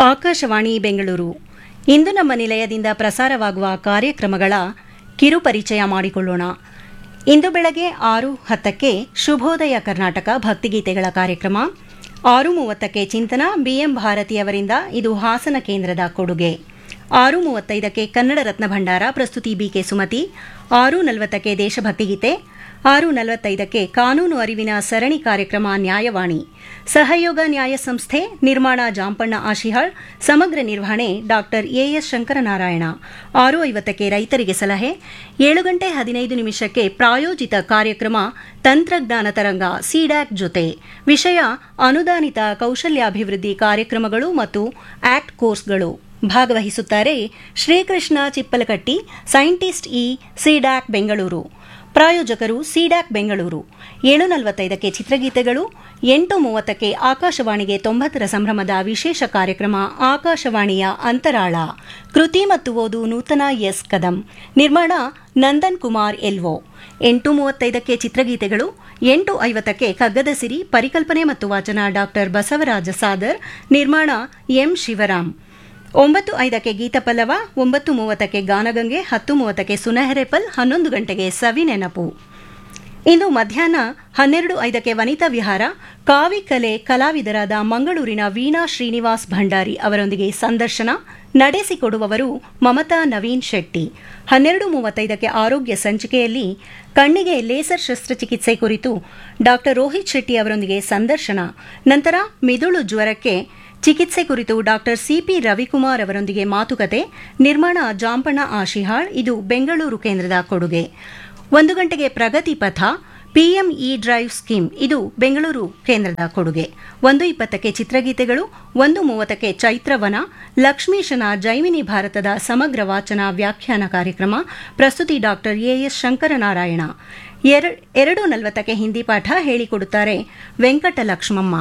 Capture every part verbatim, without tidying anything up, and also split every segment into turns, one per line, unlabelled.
ಆಕಾಶವಾಣಿ ಬೆಂಗಳೂರು. ಇಂದು ನಮ್ಮ ನಿಲಯದಿಂದ ಪ್ರಸಾರವಾಗುವ ಕಾರ್ಯಕ್ರಮಗಳ ಕಿರು ಪರಿಚಯ ಮಾಡಿಕೊಳ್ಳೋಣ. ಇಂದು ಬೆಳಗ್ಗೆ ಆರು ಹತ್ತಕ್ಕೆ ಶುಭೋದಯ ಕರ್ನಾಟಕ ಭಕ್ತಿಗೀತೆಗಳ ಕಾರ್ಯಕ್ರಮ, ಆರು ಮೂವತ್ತಕ್ಕೆ ಚಿಂತನ ಬಿಎಂ ಭಾರತಿಯವರಿಂದ, ಇದು ಹಾಸನ ಕೇಂದ್ರದ ಕೊಡುಗೆ. ಆರು ಮೂವತ್ತೈದಕ್ಕೆ ಕನ್ನಡ ರತ್ನ ಭಂಡಾರ, ಪ್ರಸ್ತುತಿ ಬಿಕೆ ಸುಮತಿ. ಆರು ನಲವತ್ತಕ್ಕೆ ದೇಶಭಕ್ತಿಗೀತೆ. ಆರು ನಲವತ್ತೈದಕ್ಕೆ ಕಾನೂನು ಅರಿವಿನ ಸರಣಿ ಕಾರ್ಯಕ್ರಮ ನ್ಯಾಯವಾಣಿ, ಸಹಯೋಗ ನ್ಯಾಯ ಸಂಸ್ಥೆ, ನಿರ್ಮಾಣ ಜಾಂಪಣ್ಣ ಆಶಿಹಾಳ್, ಸಮಗ್ರ ನಿರ್ವಹಣೆ ಡಾಕ್ಟರ್ ಎಎಸ್ ಶಂಕರನಾರಾಯಣ. ಆರು ಐವತ್ತಕ್ಕೆ ರೈತರಿಗೆ ಸಲಹೆ. ಏಳು ಗಂಟೆ ಹದಿನೈದು ನಿಮಿಷಕ್ಕೆ ಪ್ರಾಯೋಜಿತ ಕಾರ್ಯಕ್ರಮ ತಂತ್ರಜ್ಞಾನ ತರಂಗ ಸಿಡ್ಯಾಕ್ ಜೊತೆ, ವಿಷಯ ಅನುದಾನಿತ ಕೌಶಲ್ಯಾಭಿವೃದ್ಧಿ ಕಾರ್ಯಕ್ರಮಗಳು ಮತ್ತು ಆಕ್ಟ್ ಕೋರ್ಸ್ಗಳು. ಭಾಗವಹಿಸುತ್ತಾರೆ Shrikrishna ಚಿಪ್ಪಲಕಟ್ಟಿ, scientist E CDAC Bengaluru. ಪ್ರಾಯೋಜಕರು ಸಿಡ್ಯಾಕ್ ಬೆಂಗಳೂರು. ಏಳು ನಲವತ್ತೈದಕ್ಕೆ ಚಿತ್ರಗೀತೆಗಳು. ಎಂಟು ಮೂವತ್ತಕ್ಕೆ ಆಕಾಶವಾಣಿಗೆ ತೊಂಬತ್ತರ ಸಂಭ್ರಮದ ವಿಶೇಷ ಕಾರ್ಯಕ್ರಮ ಆಕಾಶವಾಣಿಯ ಅಂತರಾಳ, ಕೃತಿ ಮತ್ತು ಓದು ನೂತನ ಎಸ್ ಕದಂ, ನಿರ್ಮಾಣ ನಂದನ್ ಕುಮಾರ್ ಎಲ್ವೋ. ಎಂಟು ಮೂವತ್ತೈದಕ್ಕೆ ಚಿತ್ರಗೀತೆಗಳು. ಎಂಟು ಐವತ್ತಕ್ಕೆ ಕಗ್ಗದ ಸಿರಿ, ಪರಿಕಲ್ಪನೆ ಮತ್ತು ವಾಚನ ಡಾಕ್ಟರ್ ಬಸವರಾಜ ಸಾದರ್, ನಿರ್ಮಾಣ ಎಂ ಶಿವರಾಮ್. ಒಂಬತ್ತು ಐದಕ್ಕೆ ಗೀತಪಲ್ಲವ. ಒಂಬತ್ತು ಮೂವತ್ತಕ್ಕೆ ಗಾನಗಂಗೆ. ಹತ್ತು ಮೂವತ್ತಕ್ಕೆ ಸುನಹರೆಪಲ್. ಹನ್ನೊಂದು ಗಂಟೆಗೆ ಸವಿ ನೆನಪು. ಇಂದು ಮಧ್ಯಾಹ್ನ ಹನ್ನೆರಡು ಐದಕ್ಕೆ ವನಿತಾ ವಿಹಾರ, ಕಾವಿ ಕಲೆ ಕಲಾವಿದರಾದ ಮಂಗಳೂರಿನ ವೀಣಾ ಶ್ರೀನಿವಾಸ್ ಭಂಡಾರಿ ಅವರೊಂದಿಗೆ ಸಂದರ್ಶನ ನಡೆಸಿಕೊಡುವವರು ಮಮತಾ ನವೀನ್ ಶೆಟ್ಟಿ. ಹನ್ನೆರಡು ಮೂವತ್ತೈದಕ್ಕೆ ಆರೋಗ್ಯ ಸಂಚಿಕೆಯಲ್ಲಿ ಕಣ್ಣಿಗೆ ಲೇಸರ್ ಶಸ್ತ್ರಚಿಕಿತ್ಸೆ ಕುರಿತು ಡಾಕ್ಟರ್ ರೋಹಿತ್ ಶೆಟ್ಟಿ ಅವರೊಂದಿಗೆ ಸಂದರ್ಶನ. ನಂತರ ಮಿದುಳು ಜ್ವರಕ್ಕೆ ಚಿಕಿತ್ಸೆ ಕುರಿತು ಡಾಕ್ಟರ್ ಸಿಪಿ ರವಿಕುಮಾರ್ ಅವರೊಂದಿಗೆ ಮಾತುಕತೆ, ನಿರ್ಮಾಣ ಜಾಂಪಣ್ಣ ಆಶಿಹಾಳ್, ಇದು ಬೆಂಗಳೂರು ಕೇಂದ್ರದ ಕೊಡುಗೆ. ಒಂದು ಗಂಟೆಗೆ ಪ್ರಗತಿ ಪಥ, ಪಿಎಂ ಇ ಡ್ರೈವ್ ಸ್ಕೀಮ್, ಇದು ಬೆಂಗಳೂರು ಕೇಂದ್ರದ ಕೊಡುಗೆ. ಒಂದು ಇಪ್ಪತ್ತಕ್ಕೆ ಚಿತ್ರಗೀತೆಗಳು. ಒಂದು ಮೂವತ್ತಕ್ಕೆ ಚೈತ್ರವನ, ಲಕ್ಷ್ಮೀಶನ ಜೈಮಿನಿ ಭಾರತದ ಸಮಗ್ರ ವಾಚನ ವ್ಯಾಖ್ಯಾನ ಕಾರ್ಯಕ್ರಮ, ಪ್ರಸ್ತುತಿ ಡಾಕ್ಟರ್ ಎಎಸ್ ಶಂಕರನಾರಾಯಣ. ಎರಡು ನಲವತ್ತಕ್ಕೆ ಹಿಂದಿ ಪಾಠ ಹೇಳಿಕೊಡುತ್ತಾರೆ ವೆಂಕಟಲಕ್ಷ್ಮಮ್ಮ.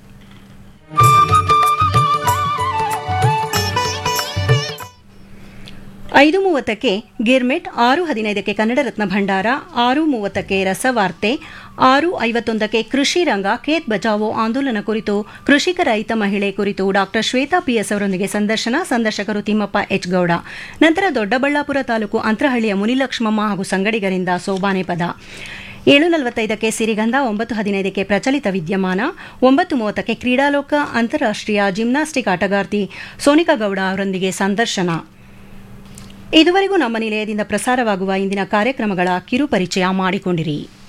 ಐದು ಮೂವತ್ತಕ್ಕೆ ಗಿರ್ಮೆಟ್. ಆರು ಹದಿನೈದಕ್ಕೆ ಕನ್ನಡ ರತ್ನ ಭಂಡಾರ. ಆರು ಮೂವತ್ತಕ್ಕೆ ರಸವಾರ್ತೆ. ಆರು ಐವತ್ತೊಂದಕ್ಕೆ ಕೃಷಿ ರಂಗ, ಖೇತ್ ಬಚಾವೋ ಆಂದೋಲನ ಕುರಿತು ಕೃಷಿಕ ರೈತ ಮಹಿಳೆ ಕುರಿತು ಡಾಕ್ಟರ್ ಶ್ವೇತಾ ಪಿಎಸ್ ಅವರೊಂದಿಗೆ ಸಂದರ್ಶನ, ಸಂದರ್ಶಕರು ತಿಮ್ಮಪ್ಪ ಎಚ್ ಗೌಡ. ನಂತರ ದೊಡ್ಡಬಳ್ಳಾಪುರ ತಾಲೂಕು ಅಂತರಹಳ್ಳಿಯ ಮುನಿಲಕ್ಷ್ಮಮ್ಮ ಹಾಗೂ ಸಂಗಡಿಗರಿಂದ ಸೋಬಾನೆ ಪದ. ಏಳು ನಲವತ್ತೈದಕ್ಕೆ ಸಿರಿಗಂಧ. ಒಂಬತ್ತು ಹದಿನೈದಕ್ಕೆ ಪ್ರಚಲಿತ ವಿದ್ಯಮಾನ. ಒಂಬತ್ತು ಮೂವತ್ತಕ್ಕೆ ಕ್ರೀಡಾಲೋಕ, ಅಂತಾರಾಷ್ಟ್ರೀಯ ಜಿಮ್ನಾಸ್ಟಿಕ್ ಆಟಗಾರ್ತಿ ಸೋನಿಕಾ ಗೌಡ ಅವರೊಂದಿಗೆ ಸಂದರ್ಶನ. ಇದುವರೆಗೂ ನಮ್ಮ ನಿಲಯದಿಂದ ಪ್ರಸಾರವಾಗುವ ಇಂದಿನ ಕಾರ್ಯಕ್ರಮಗಳ ಕಿರು ಪರಿಚಯ ಮಾಡಿಕೊಂಡಿರಿ.